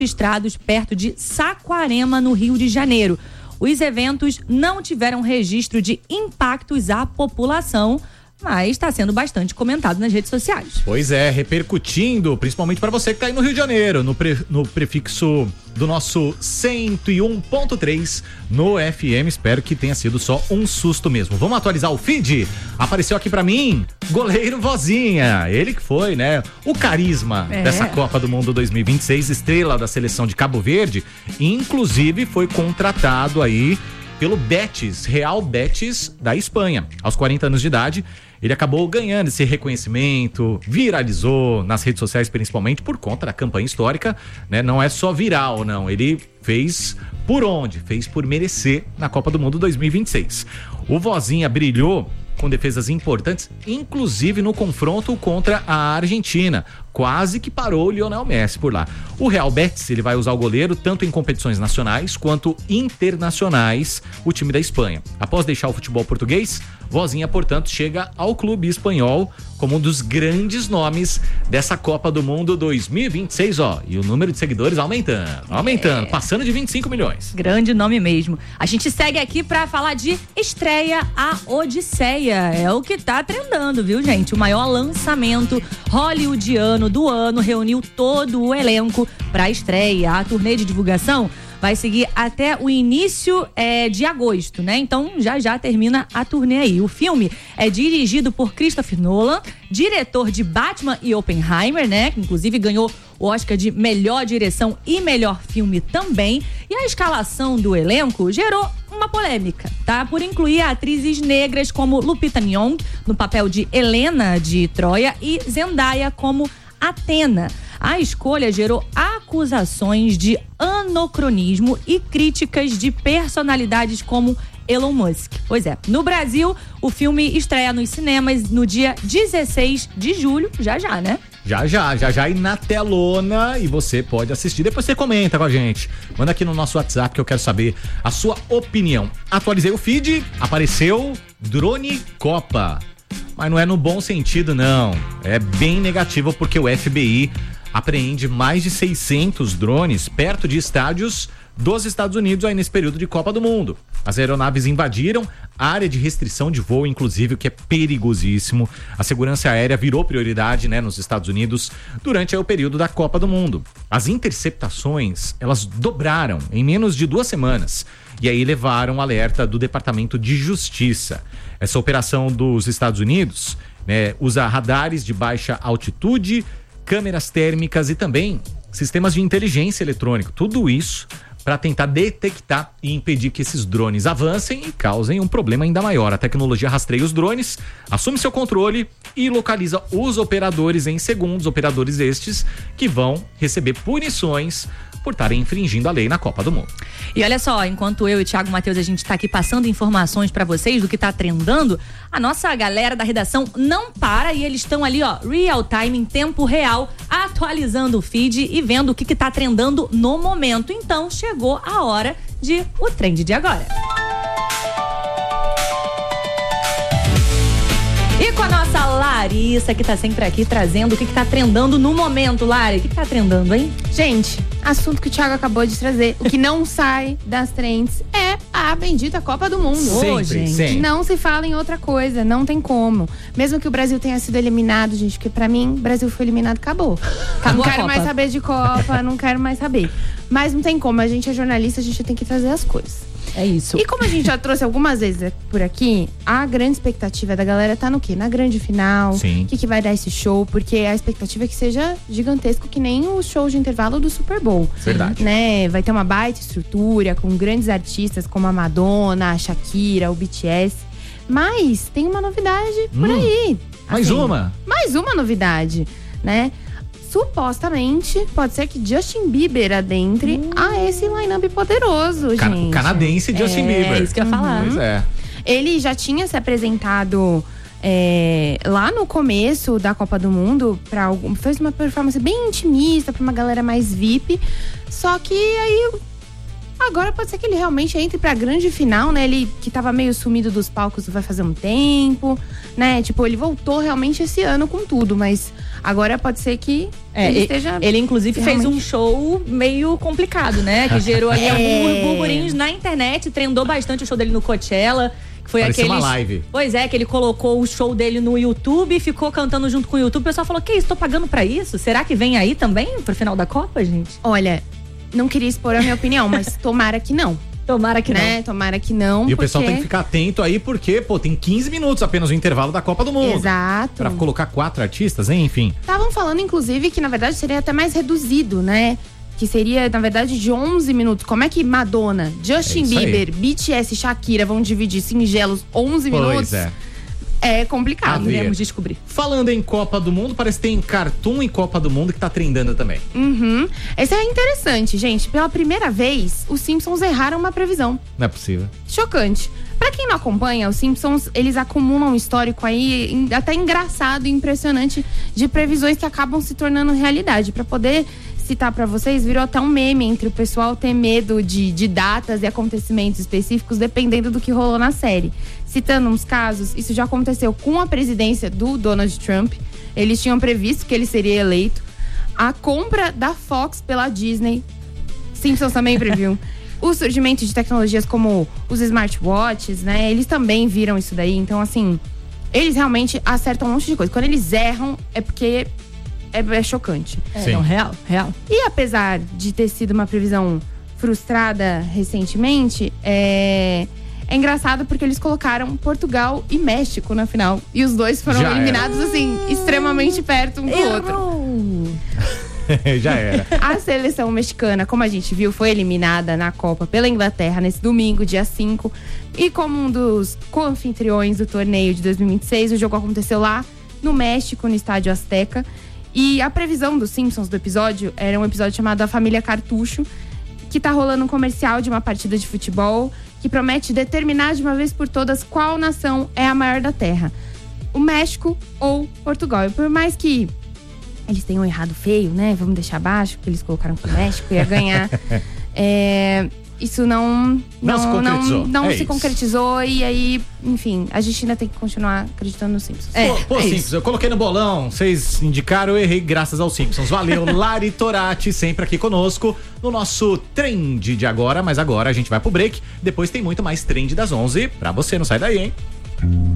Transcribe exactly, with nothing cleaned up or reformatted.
registrados perto de Saquarema, no Rio de Janeiro. Os eventos não tiveram registro de impactos à população, mas está sendo bastante comentado nas redes sociais. Pois é, repercutindo, principalmente para você que está aí no Rio de Janeiro, no, pre, no prefixo do nosso cento e um ponto três no F M. Espero que tenha sido só um susto mesmo. Vamos atualizar o feed? Apareceu aqui para mim, goleiro Vozinha. Ele que foi, né, o carisma é. dessa Copa do Mundo dois mil e vinte e seis, estrela da seleção de Cabo Verde. Inclusive foi contratado aí pelo Betis, Real Betis da Espanha. Aos quarenta anos de idade, ele acabou ganhando esse reconhecimento, viralizou nas redes sociais principalmente por conta da campanha histórica, né? Não é só viral, não. Ele fez por onde? Fez por merecer na Copa do Mundo dois mil e vinte e seis. O Vozinha brilhou com defesas importantes, inclusive no confronto contra a Argentina. Quase que parou o Lionel Messi por lá. O Real Betis, ele vai usar o goleiro tanto em competições nacionais quanto internacionais, o time da Espanha. Após deixar o futebol português, Vozinha, portanto, chega ao clube espanhol como um dos grandes nomes dessa Copa do Mundo dois mil e vinte e seis, ó. E o número de seguidores aumentando, aumentando, é. passando de vinte e cinco milhões. Grande nome mesmo. A gente segue aqui pra falar de estreia A Odisseia. É o que tá trendando, viu, gente? O maior lançamento hollywoodiano do ano reuniu todo o elenco pra estreia. A turnê de divulgação vai seguir até o início é, de agosto, né? Então já já termina a turnê aí. O filme é dirigido por Christopher Nolan, diretor de Batman e Oppenheimer, né? Que inclusive ganhou o Oscar de melhor direção e melhor filme também. E a escalação do elenco gerou uma polêmica, tá? Por incluir atrizes negras como Lupita Nyong'o no papel de Helena de Troia e Zendaya como Atena. A escolha gerou acusações de anacronismo e críticas de personalidades como Elon Musk. Pois é, no Brasil, o filme estreia nos cinemas no dia dezesseis de julho, já já, né? Já, já, já, já, e na telona, e você pode assistir. Depois você comenta com a gente. Manda aqui no nosso WhatsApp que eu quero saber a sua opinião. Atualizei o feed, apareceu Drone Copa. Mas não é no bom sentido, não. É bem negativo porque o F B I apreende mais de seiscentos drones perto de estádios dos Estados Unidos aí nesse período de Copa do Mundo. As aeronaves invadiram a área de restrição de voo, inclusive, o que é perigosíssimo. A segurança aérea virou prioridade, né, nos Estados Unidos durante aí, o período da Copa do Mundo. As interceptações, elas dobraram em menos de duas semanas. E aí levaram um alerta do Departamento de Justiça. Essa operação dos Estados Unidos, né, usa radares de baixa altitude, câmeras térmicas e também sistemas de inteligência eletrônica. Tudo isso para tentar detectar e impedir que esses drones avancem e causem um problema ainda maior. A tecnologia rastreia os drones, assume seu controle e localiza os operadores em segundos, operadores estes que vão receber punições por estarem infringindo a lei na Copa do Mundo. E olha só, enquanto eu e o Thiago Matheus a gente tá aqui passando informações para vocês do que tá trendando, a nossa galera da redação não para e eles estão ali, ó, real time, em tempo real, atualizando o feed e vendo o que que tá trendando no momento. Então, chegou a hora de o trend de agora. E com a nossa Larissa, que tá sempre aqui trazendo o que que tá trendando no momento. Lari, o que que tá trendando, hein? Gente, assunto que o Thiago acabou de trazer. O que não sai das trends é a bendita Copa do Mundo. Sempre, Ô, gente, sempre. Não se fala em outra coisa, não tem como. Mesmo que o Brasil tenha sido eliminado, gente, porque pra mim, o Brasil foi eliminado, acabou. Acabou Não a quero Copa. mais saber de Copa, não quero mais saber. Mas não tem como, a gente é jornalista, a gente tem que trazer as coisas. É isso. E como a gente já trouxe algumas vezes por aqui, a grande expectativa da galera tá no quê? Na grande final. Sim. O que, que vai dar esse show? Porque a expectativa é que seja gigantesco, que nem os shows de intervalo do Super Bowl. Verdade. Né? Vai ter uma baita estrutura, com grandes artistas como a Madonna, a Shakira, o B T S. Mas tem uma novidade por Hum, aí. Mais Assim, uma? Mais uma novidade, né? Supostamente, pode ser que Justin Bieber adentre hum. a esse line-up poderoso, Can- gente. Canadense Justin é, Bieber. É isso que eu ia falar. Pois é. Ele já tinha se apresentado é, lá no começo da Copa do Mundo, pra algum, fez uma performance bem intimista, pra uma galera mais V I P. Só que aí, agora pode ser que ele realmente entre pra grande final, né? Ele que tava meio sumido dos palcos vai fazer um tempo, né? Tipo, ele voltou realmente esse ano com tudo, mas Agora pode ser que É, ele ele, esteja. ele inclusive realmente... fez um show meio complicado, né? Que gerou ali É. alguns burburinhos na internet, trendou bastante o show dele no Coachella. Que foi Parecia aquele. uma live. Pois é, que ele colocou o show dele no YouTube, ficou cantando junto com o YouTube. O pessoal falou: que isso? Tô pagando pra isso? Será que vem aí também pro final da Copa, gente? Olha, não queria expor a minha opinião, mas tomara que não. Tomara que né? não. Tomara que não. E porque... o pessoal tem que ficar atento aí, porque, pô, tem quinze minutos apenas o intervalo da Copa do Mundo. Exato. Pra colocar quatro artistas, hein? Enfim. Estavam falando, inclusive, que na verdade seria até mais reduzido, né? Que seria, na verdade, de onze minutos. Como é que Madonna, Justin É isso aí. Bieber, B T S e Shakira vão dividir singelos onze minutos? Pois é. É complicado. A ver. Iremos descobrir. Falando em Copa do Mundo, parece que tem Cartoon e Copa do Mundo que tá trendando também. Uhum. Esse é interessante, gente. Pela primeira vez, os Simpsons erraram uma previsão. Não é possível. Chocante. Pra quem não acompanha, os Simpsons, eles acumulam um histórico aí em- até engraçado e impressionante de previsões que acabam se tornando realidade. Pra poder citar pra vocês, virou até um meme entre o pessoal ter medo de, de datas e acontecimentos específicos dependendo do que rolou na série. Citando uns casos, isso já aconteceu com a presidência do Donald Trump. Eles tinham previsto que ele seria eleito. A compra da Fox pela Disney, Simpsons também previu. O surgimento de tecnologias como os smartwatches, né? Eles também viram isso daí. Então, assim, eles realmente acertam um monte de coisa. Quando eles erram, é porque é, é chocante. É, Sim. não, real, real. E apesar de ter sido uma previsão frustrada recentemente, é... é engraçado porque eles colocaram Portugal e México na final. E os dois foram Já era. eliminados, assim, extremamente perto um do outro. Errou! Já era. A seleção mexicana, como a gente viu, foi eliminada na Copa pela Inglaterra nesse domingo, dia cinco. E como um dos co-anfitriões do torneio de dois mil e vinte e seis, o jogo aconteceu lá no México, no Estádio Azteca. E a previsão dos Simpsons do episódio era um episódio chamado A Família Cartucho, que tá rolando um comercial de uma partida de futebol que promete determinar de uma vez por todas qual nação é a maior da Terra. O México ou Portugal. E por mais que eles tenham errado feio, né? Vamos deixar abaixo, porque eles colocaram que o México ia ganhar. É, isso não Não se concretizou. não, não É se isso. concretizou. E aí, enfim, a gente ainda tem que continuar acreditando nos Simpsons. É, Pô, pô é Simpsons, isso. eu coloquei no bolão, vocês indicaram, eu errei graças aos Simpsons. Valeu, Lari Torati, sempre aqui conosco no nosso trend de agora, mas agora a gente vai pro break. Depois tem muito mais trend das onze pra você, não sai daí, hein?